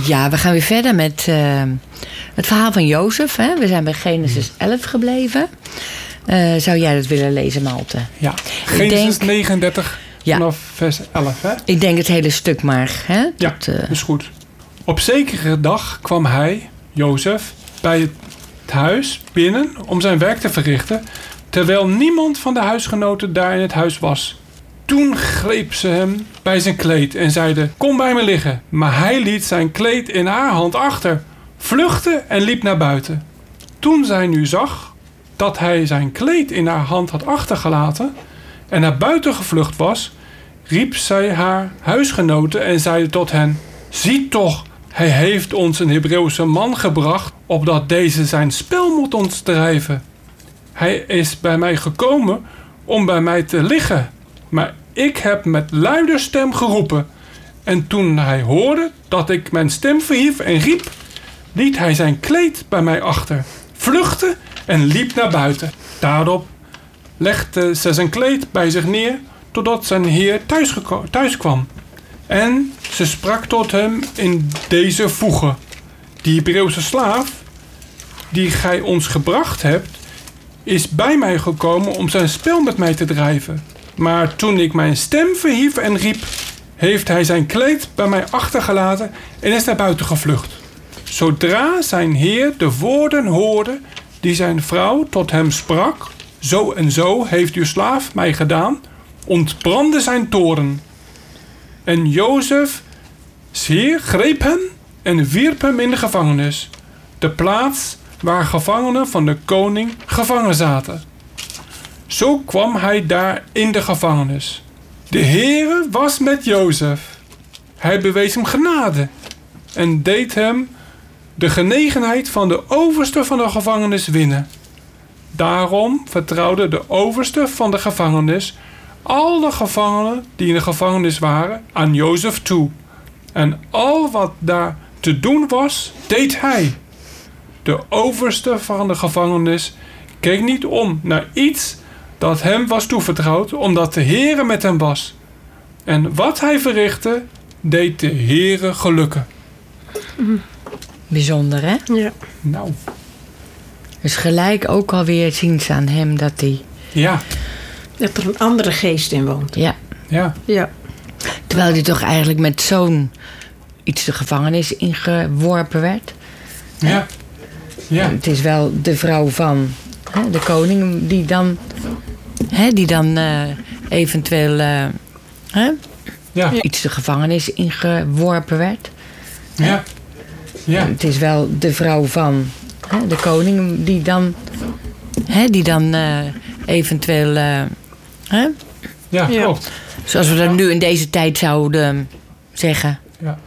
Ja, we gaan weer verder met het verhaal van Jozef. Hè? We zijn bij Genesis 11 gebleven. Zou jij dat willen lezen, Malte? Ja, Genesis 39 vanaf vers 11. Hè? Ik denk het hele stuk maar. Hè? Ja, is goed. Op zekere dag kwam hij, Jozef, bij het huis binnen om zijn werk te verrichten, terwijl niemand van de huisgenoten daar in het huis was. Toen greep ze hem bij zijn kleed en zeide: kom bij me liggen. Maar hij liet zijn kleed in haar hand achter, vluchtte en liep naar buiten. Toen zij nu zag dat hij zijn kleed in haar hand had achtergelaten en naar buiten gevlucht was, riep zij haar huisgenoten en zeide tot hen: zie toch, hij heeft ons een Hebreeuwse man gebracht, opdat deze zijn spel moet ons drijven. Hij is bij mij gekomen om bij mij te liggen, maar ik heb met luider stem geroepen. En toen hij hoorde dat ik mijn stem verhief en riep, liet hij zijn kleed bij mij achter, vluchtte en liep naar buiten. Daarop legde ze zijn kleed bij zich neer, totdat zijn heer thuis kwam. En ze sprak tot hem in deze voege: die Hebreeuwse slaaf, die gij ons gebracht hebt, is bij mij gekomen om zijn spel met mij te drijven. Maar toen ik mijn stem verhief en riep, heeft hij zijn kleed bij mij achtergelaten en is naar buiten gevlucht. Zodra zijn heer de woorden hoorde die zijn vrouw tot hem sprak: zo en zo heeft uw slaaf mij gedaan, ontbrandde zijn toorn. En Jozef, heer, greep hem en wierp hem in de gevangenis, de plaats waar gevangenen van de koning gevangen zaten. Zo kwam hij daar in de gevangenis. De Heere was met Jozef. Hij bewees hem genade en deed hem de genegenheid van de overste van de gevangenis winnen. Daarom vertrouwde de overste van de gevangenis al de gevangenen die in de gevangenis waren aan Jozef toe. En al wat daar te doen was, deed hij. De overste van de gevangenis keek niet om naar iets dat hem was toevertrouwd, omdat de Heere met hem was. En wat hij verrichtte, deed de Heere gelukken. Bijzonder, hè? Ja. Nou. Dus gelijk ook alweer zien ze aan hem dat hij... Ja. Dat er een andere geest in woont. Ja. Ja. Ja. Terwijl hij toch eigenlijk met zo'n iets de gevangenis ingeworpen werd. Ja. Ja. Het is wel de vrouw van de koning die dan eventueel iets de gevangenis ingeworpen werd. Ja. Ja. Het is wel de vrouw van de koning die dan eventueel... Ja, klopt. Zoals we dat nu in deze tijd zouden zeggen.